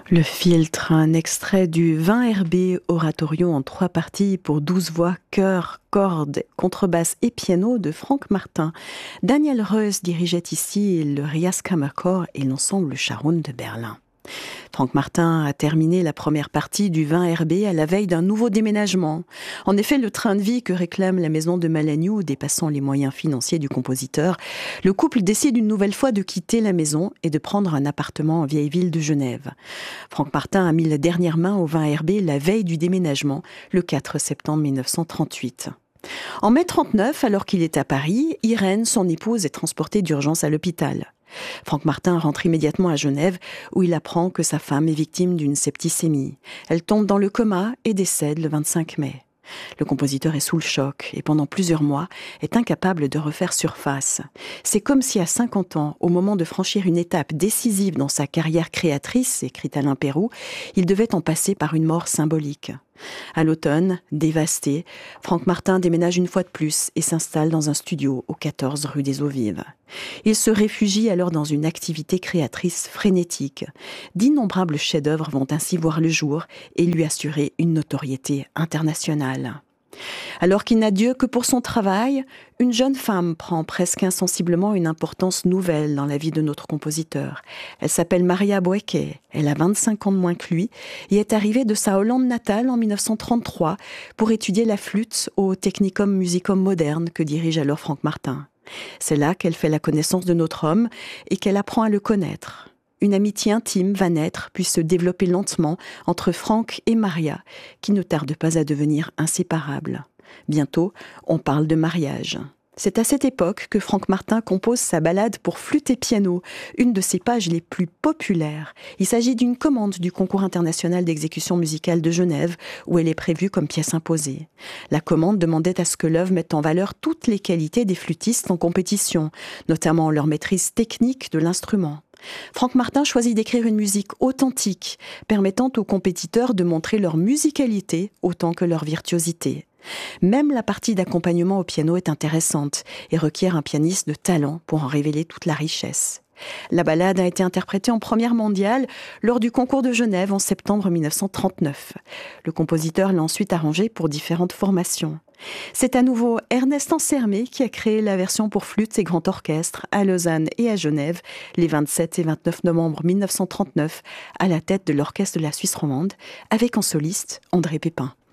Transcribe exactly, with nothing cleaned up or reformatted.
Le Filtre, un extrait du vingt R B oratorio en trois parties pour douze voix, chœur, cordes, contrebasse et piano de Franck Martin. Daniel Reuss dirigeait ici le Riaskammerchor et l'ensemble Sharon de Berlin. Franck Martin a terminé la première partie du vingt R B à la veille d'un nouveau déménagement. En effet, le train de vie que réclame la maison de Malagnou dépassant les moyens financiers du compositeur, le couple décide une nouvelle fois de quitter la maison et de prendre un appartement en vieille ville de Genève. Franck Martin a mis la dernière main au vingt R B la veille du déménagement, le quatre septembre mille neuf cent trente-huit. En mai trente-neuf, alors qu'il est à Paris, Irène, son épouse, est transportée d'urgence à l'hôpital. Franck Martin rentre immédiatement à Genève où il apprend que sa femme est victime d'une septicémie. Elle tombe dans le coma et décède le vingt-cinq mai. Le compositeur est sous le choc et pendant plusieurs mois est incapable de refaire surface. C'est comme si à cinquante ans, au moment de franchir une étape décisive dans sa carrière créatrice, écrit Alain Péroux, il devait en passer par une mort symbolique. À l'automne, dévasté, Franck Martin déménage une fois de plus et s'installe dans un studio au quatorze rue des Eaux Vives. Il se réfugie alors dans une activité créatrice frénétique. D'innombrables chefs-d'œuvre vont ainsi voir le jour et lui assurer une notoriété internationale. Alors qu'il n'a Dieu que pour son travail, une jeune femme prend presque insensiblement une importance nouvelle dans la vie de notre compositeur. Elle s'appelle Maria Boeke, elle a vingt-cinq ans de moins que lui et est arrivée de sa Hollande natale en mille neuf cent trente-trois pour étudier la flûte au Technicum Musicum Moderne que dirige alors Franck Martin. C'est là qu'elle fait la connaissance de notre homme et qu'elle apprend à le connaître. Une amitié intime va naître puis se développer lentement entre Franck et Maria, qui ne tarde pas à devenir inséparables. Bientôt, on parle de mariage. C'est à cette époque que Franck Martin compose sa ballade pour flûte et piano, une de ses pages les plus populaires. Il s'agit d'une commande du Concours international d'exécution musicale de Genève, où elle est prévue comme pièce imposée. La commande demandait à ce que l'œuvre mette en valeur toutes les qualités des flûtistes en compétition, notamment leur maîtrise technique de l'instrument. Franck Martin choisit d'écrire une musique authentique, permettant aux compétiteurs de montrer leur musicalité autant que leur virtuosité. Même la partie d'accompagnement au piano est intéressante et requiert un pianiste de talent pour en révéler toute la richesse. La ballade a été interprétée en première mondiale lors du concours de Genève en septembre mille neuf cent trente-neuf. Le compositeur l'a ensuite arrangée pour différentes formations. C'est à nouveau Ernest Ansermet qui a créé la version pour flûte et grand orchestre à Lausanne et à Genève les vingt-sept et vingt-neuf novembre mille neuf cent trente-neuf à la tête de l'orchestre de la Suisse romande avec en soliste André Pépin.